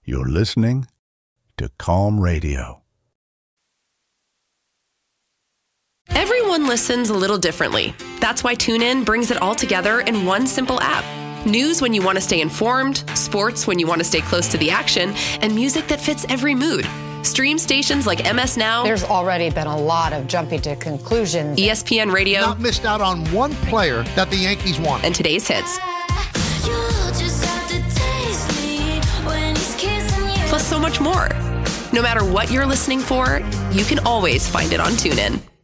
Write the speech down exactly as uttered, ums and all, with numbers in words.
You're listening to Calm Radio. Everyone listens a little differently. That's why TuneIn brings it all together in one simple app. News when you want to stay informed, sports when you want to stay close to the action, and music that fits every mood. Stream stations like M S Now. There's already been a lot of jumping to conclusions. E S P N Radio. Not missed out on one player that the Yankees want. And today's hits. Plus so much more. No matter what you're listening for, you can always find it on TuneIn.